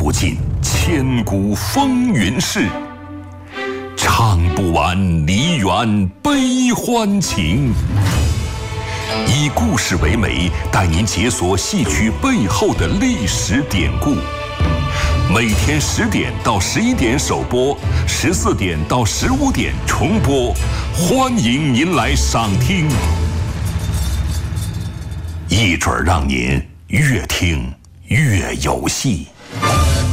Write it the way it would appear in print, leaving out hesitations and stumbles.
不尽千古风云事，唱不完梨园悲欢情。以故事为媒，带您解锁戏曲背后的历史典故。每天10点到11点首播，14点到15点重播，欢迎您来赏听，一准让您越听越有戏。